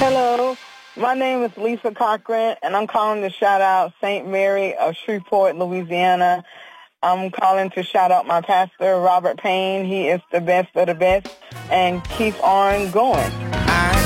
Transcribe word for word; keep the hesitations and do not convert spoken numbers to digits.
Hello, my name is Lisa Cochran, and I'm calling to shout out Saint Mary of Shreveport, Louisiana. I'm calling to shout out my pastor, Robert Payne. He is the best of the best, and keep on going.